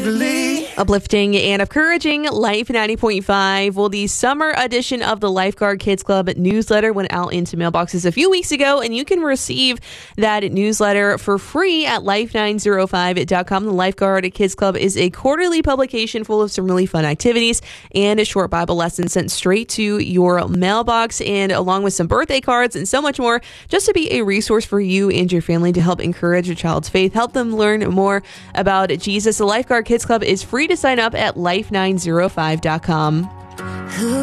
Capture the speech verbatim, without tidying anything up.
Uplifting and encouraging Life ninety point five. Well, the summer edition of the Lifeguard Kids Club newsletter went out into mailboxes a few weeks ago, and you can receive that newsletter for free at life nine oh five dot com. The Lifeguard Kids Club is a quarterly publication full of some really fun activities and a short Bible lesson sent straight to your mailbox, and along with some birthday cards and so much more, just to be a resource for you and your family to help encourage your child's faith, help them learn more about Jesus. The Lifeguard Kids Club is free to sign up at life nine oh five dot com.